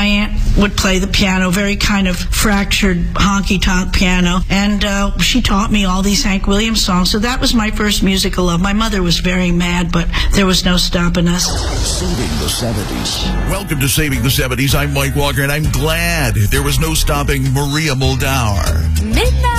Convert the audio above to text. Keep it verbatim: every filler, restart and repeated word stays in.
my aunt would play the piano, very kind of fractured honky-tonk piano, and uh, she taught me all these Hank Williams songs. So that was my first musical love. My mother was very mad, but there was no stopping us. Saving the seventies. Welcome to Saving the seventies. I'm Mike Walker, and I'm glad there was no stopping Maria Muldaur. Midnight.